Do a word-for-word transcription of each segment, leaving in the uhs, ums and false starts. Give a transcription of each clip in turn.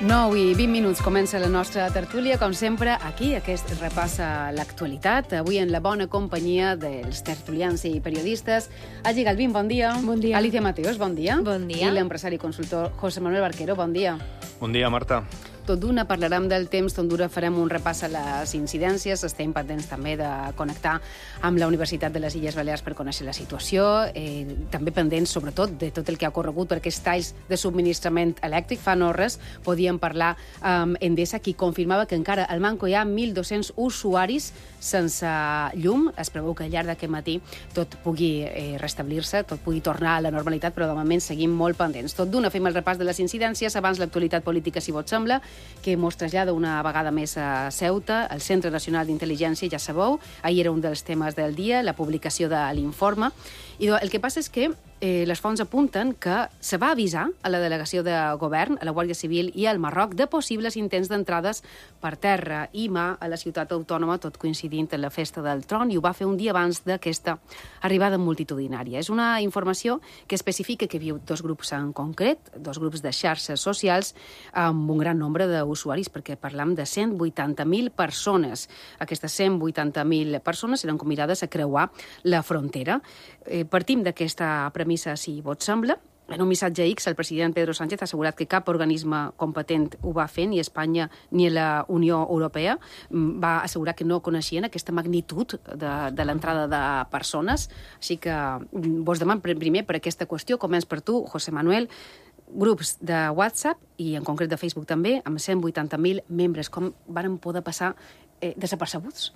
nou i vint minuts comença la nostra tertúlia, com sempre, aquí, aquest repassa l'actualitat. Avui en la bona companyia dels tertulians i periodistes. Agi Galvín, bon dia. Bon dia. Alicia Mateos, bon dia. Bon dia. I l'empresari i consultor José Manuel Barquero, bon dia. Bon dia, Marta. Tot d'una parlarem del temps, tot d'una farem un repàs a les incidències. Estem pendents també de connectar amb la Universitat de les Illes Balears per conèixer la situació. Eh, també pendents, sobretot, de tot el que ha ocorregut per aquests talls de subministrament elèctric. Fa no res podíem parlar amb Endesa, qui confirmava que encara al Manco hi ha mil dos-cents usuaris sense llum. Es preveu que al llarg d'aquest matí tot pugui eh, restablir-se, tot pugui tornar a la normalitat, però de moment seguim molt pendents. Tot d'una fem el repàs de les incidències, abans l'actualitat política, si vos sembla, que mos trasllada una vegada més a Ceuta, el Centre Nacional d'Intel·ligència, ja sabeu, ahir era un dels temes del dia, la publicació de l'informe. I el que passa és que eh, les fonts apunten que se va avisar a la delegació de govern, a la Guàrdia Civil i al Marroc de possibles intents d'entrades per terra i mà a la ciutat autònoma, tot coincidint en la festa del Tron, i ho va fer un dia abans d'aquesta arribada multitudinària. És una informació que especifica que hi havia dos grups en concret, dos grups de xarxes socials amb un gran nombre d'usuaris, perquè parlam de cent vuitanta mil persones. Aquestes cent vuitanta mil persones eren convidades a creuar la frontera. Eh, partim d'aquesta premissa, si vos sembla. En un missatge X, el president Pedro Sánchez ha assegurat que cap organisme competent ho va fer, ni Espanya ni la Unió Europea. Va assegurar que no coneixien aquesta magnitud de, de l'entrada de persones. Així que vos demano primer per aquesta qüestió. Començ per tu, José Manuel. Grups de WhatsApp i en concret de Facebook també, amb cent vuitanta mil membres. Com van poder passar eh, desapercebuts?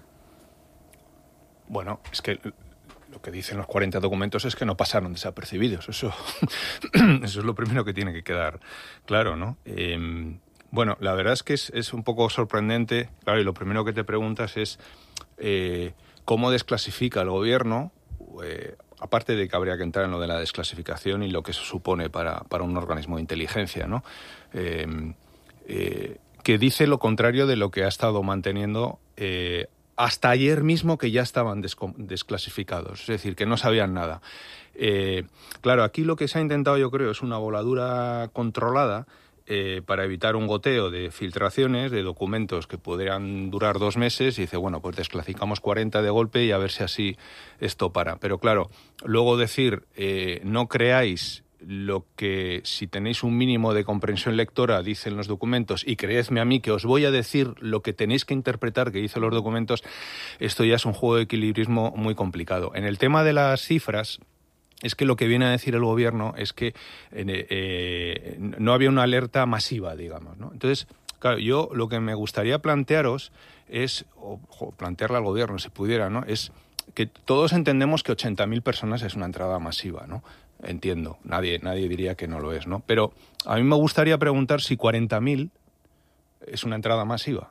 Bueno, es que lo que dicen los cuarenta documentos es que no pasaron desapercibidos. Eso, eso es lo primero que tiene que quedar claro, ¿no? Eh, bueno, la verdad es que es, es un poco sorprendente, claro, y lo primero que te preguntas es eh, cómo desclasifica el gobierno, eh, aparte de que habría que entrar en lo de la desclasificación y lo que eso supone para, para un organismo de inteligencia, ¿no? Eh, eh, que dice lo contrario de lo que ha estado manteniendo eh, hasta ayer mismo, que ya estaban desclasificados, es decir, que no sabían nada. Eh, claro, aquí lo que se ha intentado, yo creo, es una voladura controlada eh, para evitar un goteo de filtraciones, de documentos que podrían durar dos meses, y dice, bueno, pues desclasificamos cuarenta de golpe y a ver si así esto para. Pero claro, luego decir, eh, no creáis lo que, si tenéis un mínimo de comprensión lectora, dicen los documentos, y creedme a mí que os voy a decir lo que tenéis que interpretar que dicen los documentos, esto ya es un juego de equilibrismo muy complicado. En el tema de las cifras, es que lo que viene a decir el gobierno es que eh, eh, no había una alerta masiva, digamos, ¿no? Entonces, claro, yo lo que me gustaría plantearos es, o, o plantearle al gobierno, si pudiera, ¿no?, es que todos entendemos que ochenta mil personas es una entrada masiva, ¿no? Entiendo, nadie, nadie diría que no lo es, ¿no? Pero a mí me gustaría preguntar si cuarenta mil es una entrada masiva.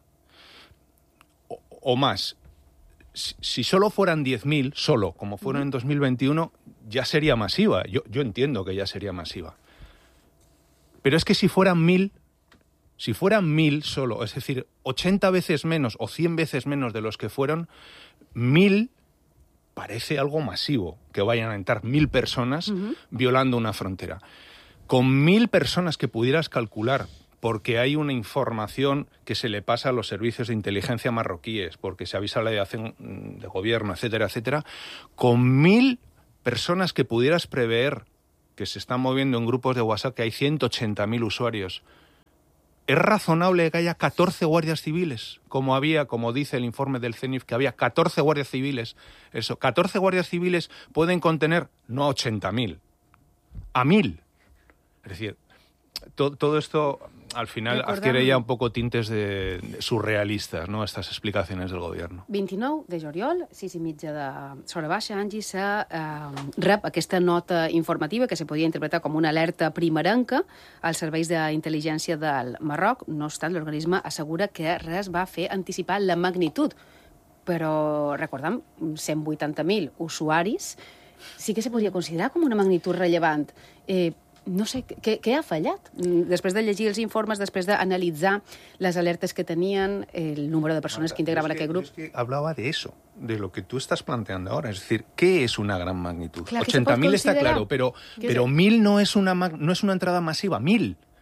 O, o más, si, si solo fueran diez mil, solo, como fueron en dos mil veintiuno, ya sería masiva. Yo, yo entiendo que ya sería masiva. Pero es que si fueran mil, si fueran mil solo, es decir, ochenta veces menos o cien veces menos de los que fueron, mil parece algo masivo, que vayan a entrar mil personas uh-huh. violando una frontera. Con mil personas que pudieras calcular, porque hay una información que se le pasa a los servicios de inteligencia marroquíes, porque se avisa a la delegación de gobierno, etcétera, etcétera, con mil personas que pudieras prever que se están moviendo en grupos de WhatsApp, que hay ciento ochenta mil usuarios, ¿es razonable que haya catorce guardias civiles? Como había, como dice el informe del C E N I F, que había catorce guardias civiles. Eso, catorce guardias civiles pueden contener no a ochenta mil, a mil. Es decir, to, todo esto al final Recordem... adquiere ya un poco tintes de, de surrealistas, ¿no?, estas explicaciones del gobierno. vint-i-nou de juliol, sis i mitja de Sora Baixa, Angi, se eh, rep aquesta nota informativa que se podia interpretar com una alerta primerenca als serveis d'intel·ligència del Marroc. No obstant, l'organisme assegura que res va fer anticipar la magnitud. Però, recordem, cent vuitanta mil usuaris sí que se podria considerar com una magnitud rellevant. Eh, No sé, què, què ha fallat? Després de llegir els informes, després d'analitzar les alertes que tenien, el número de persones Ahora, que integraban es que, aquell grup... Es que hablaba de eso, de lo que tú estás planteando ahora. Es decir, ¿qué es una gran magnitud? Clar, ochenta mil está claro, pero, pero mil no es, una, no es una entrada masiva, mil.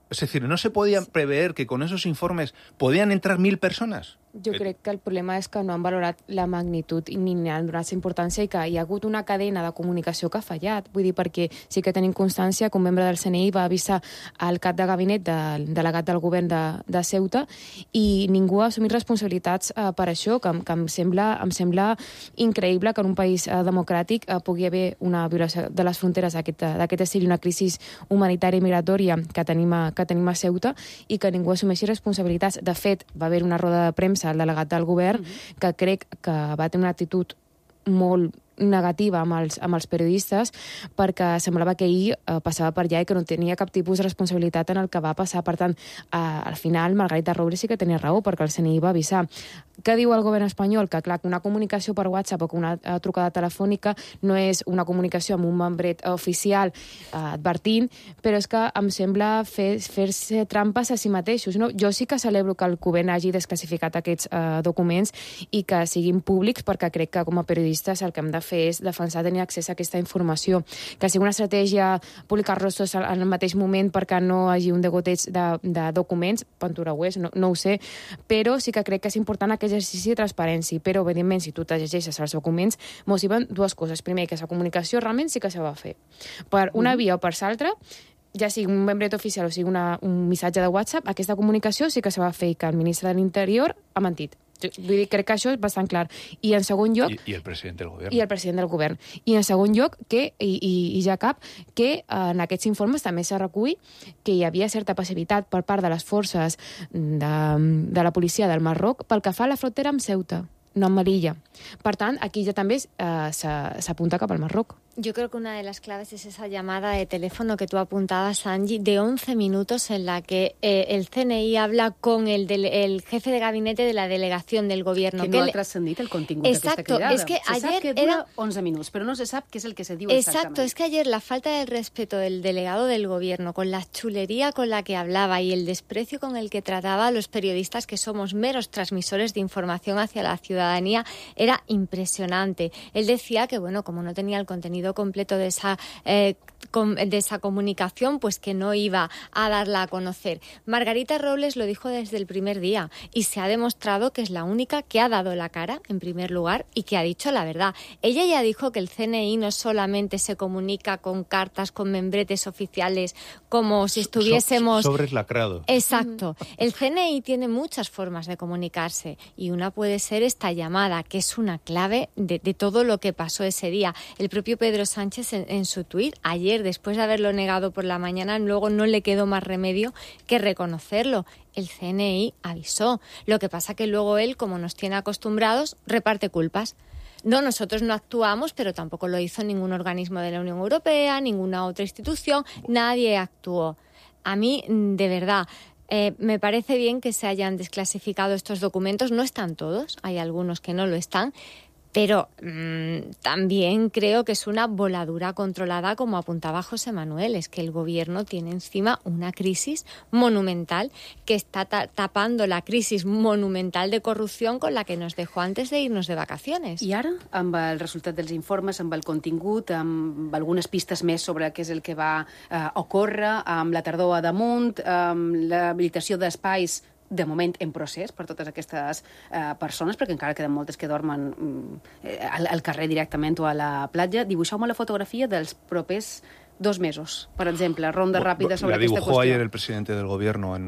Es decir, ¿no se podía prever que con esos informes podían entrar mil personas? Jo crec que el problema és que no han valorat la magnitud ni ni han donat importància i que hi ha hagut una cadena de comunicació que ha fallat. Vull dir, perquè sí que tenim constància que un membre del C N I va avisar al cap de gabinet del delegat del govern de, de Ceuta i ningú ha assumit responsabilitats eh, per això, que, que em, sembla, em sembla increïble que en un país eh, democràtic eh, pugui haver una violació de les fronteres d'aquest estil i una crisi humanitària i migratòria que tenim, a, que tenim a Ceuta i que ningú assumeixi responsabilitats. De fet, va haver una roda de premsa el delegat del govern, mm-hmm. que crec que va tenir una actitud molt negativa amb els, amb els periodistes perquè semblava que ell eh, passava per allà i que no tenia cap tipus de responsabilitat en el que va passar. Per tant, eh, al final, Margarita Robles sí que tenia raó perquè el C N I va avisar. Què diu el govern espanyol? Que, clar, que una comunicació per WhatsApp o una uh, trucada telefònica no és una comunicació amb un membret oficial uh, advertint, però és que em sembla fer, fer-se trampes a si mateixos. No? Jo sí que celebro que el govern hagi desclassificat aquests uh, documents i que siguin públics perquè crec que com a periodistes el que hem de fer és defensar tenir accés a aquesta informació. Que sigui una estratègia publicar rostos en el mateix moment perquè no hi hagi un degoteig de, de documents, Ventura ho és, no, no ho sé, però sí que crec que és important aquest exercici de transparència, però evidentment si tu te llegeixes els documents motiven dues coses. Primer, que la comunicació realment sí que se va fer. Per una via o per l'altra, ja sigui un membret oficial o sigui una, un missatge de WhatsApp, aquesta comunicació sí que se va fer i que el ministre de l'Interior ha mentit. Vull dir, crec que això és bastant clar. I en segon lloc... I, i el president del govern. I el president del govern. I en segon lloc, que, i, i, i ja cap, que en aquests informes també s'ha recull que hi havia certa passivitat per part de les forces de, de la policia del Marroc pel que fa a la frontera amb Ceuta, no amb Melilla. Per tant, aquí ja també eh, s'apunta cap al Marroc. Yo creo que una de las claves es esa llamada de teléfono que tú apuntabas, Angie, de once minutos en la que eh, el C N I habla con el, del, el jefe de gabinete de la delegación del gobierno. Que, que no le... ha trascendit el contingut d'aquesta Exacto, cridada. Es que se ayer sap que dura era... once minuts, però no se sap què és el que se diu Exacto, exactament. es que ayer la falta de respeto del delegado del gobierno, con la chulería con la que hablaba y el desprecio con el que trataba a los periodistas que somos meros transmisores de información hacia la ciudadanía, era impresionante. Él decía que, bueno, como no tenía el contenido completo de esa Eh, de esa comunicación, pues que no iba a darla a conocer. Margarita Robles lo dijo desde el primer día y se ha demostrado que es la única que ha dado la cara, en primer lugar, y que ha dicho la verdad. Ella ya dijo que el C N I no solamente se comunica con cartas, con membretes oficiales, como si estuviésemos... So, sobres lacrados. Exacto. El C N I tiene muchas formas de comunicarse y una puede ser esta llamada, que es una clave de, de todo lo que pasó ese día. El propio Pedro Sánchez en, en su tuit, ayer, después de haberlo negado por la mañana, luego no le quedó más remedio que reconocerlo. El C N I avisó. Lo que pasa que luego él, como nos tiene acostumbrados, reparte culpas. No, nosotros no actuamos, pero tampoco lo hizo ningún organismo de la Unión Europea, ninguna otra institución, nadie actuó. A mí, de verdad... Eh, me parece bien que se hayan desclasificado estos documentos. No están todos, hay algunos que no lo están, pero mmm, también creo que es una voladura controlada, como apuntaba José Manuel. Es que el gobierno tiene encima una crisis monumental que está ta tapando la crisis monumental de corrupción con la que nos dejó antes de irnos de vacaciones. I ara, amb el resultat dels informes, amb el contingut, amb algunes pistes més sobre què és el que va eh, ocórrer, amb la tardor a damunt, amb l'habilitació d'espais de moment en procés per totes aquestes eh, persones, perquè encara queden moltes que dormen eh, al, al carrer directament o a la platja. Dibuixeu-me la fotografia dels propers dos mesos, per exemple, ronda ràpida sobre aquesta qüestió. La dibujó ayer el presidente del gobierno en